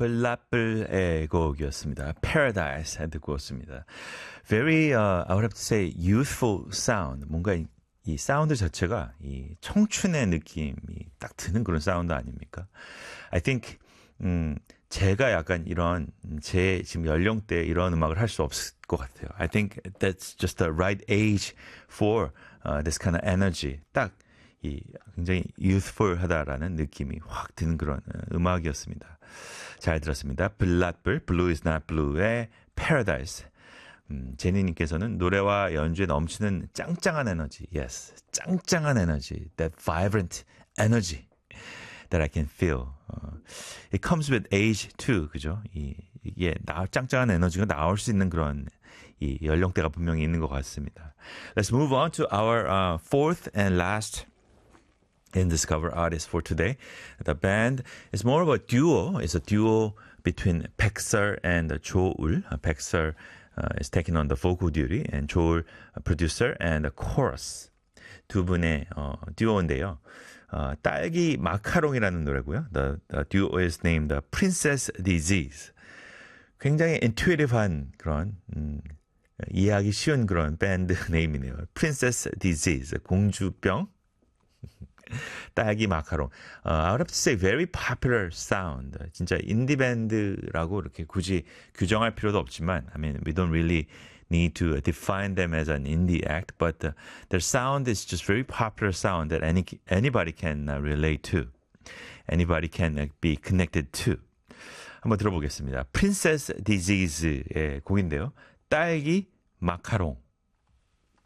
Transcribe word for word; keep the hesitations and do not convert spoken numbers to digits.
블라블의 곡이었습니다. Paradise 듣고 왔습니다. Very, uh, I would have to say, youthful sound. 뭔가 이, 이 사운드 자체가 이 청춘의 느낌이 딱 드는 그런 사운드 아닙니까? I think, 음, 제가 약간 이런, 제 지금 연령대에 이런 음악을 할 수 없을 것 같아요. I think that's just the right age for uh, this kind of energy. 딱 이 굉장히 youthful하다라는 느낌이 확 드는 그런 음악이었습니다. 잘 들었습니다. 블라블, Blue is not blue의 Paradise. 음, 제니님께서는 노래와 연주에 넘치는 짱짱한 에너지. Yes, 짱짱한 에너지. That vibrant energy that I can feel. 어, it comes with age too. 그죠? 이, 이게 나, 짱짱한 에너지가 나올 수 있는 그런 이 연령대가 분명히 있는 것 같습니다. Let's move on to our uh, fourth and last in Discover Artist for today. The band is more of a duo. It's a duo between 백설 and 조울. 백설 uh, is taking on the vocal duty and 조울 a producer and a chorus. 두 분의 어, 듀오인데요. 어, 딸기 마카롱이라는 노래고요. The, the duo is named the Princess Disease. 굉장히 intuitive한 그런 음, 이해하기 쉬운 그런 밴드 네임이네요. Princess Disease, 공주병. 딸기 마카롱. Uh, I would have to say very popular sound. 진짜 인디 밴드라고 이렇게 굳이 규정할 필요도 없지만, I mean, we don't really need to define them as an indie act, but uh, their sound is just very popular sound that any anybody can uh, relate to, anybody can uh, be connected to. 한번 들어보겠습니다. Princess Disease의 곡인데요. 딸기 마카롱.